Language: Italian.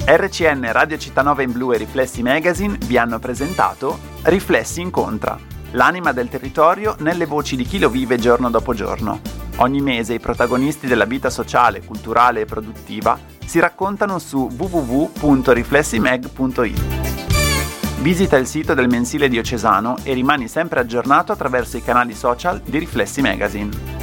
RCN Radio Città Nova in Blu e Riflessi Magazine vi hanno presentato Riflessi Incontra, l'anima del territorio nelle voci di chi lo vive giorno dopo giorno. Ogni mese i protagonisti della vita sociale, culturale e produttiva si raccontano su www.riflessimag.it. Visita il sito del mensile diocesano e rimani sempre aggiornato attraverso i canali social di Riflessi Magazine.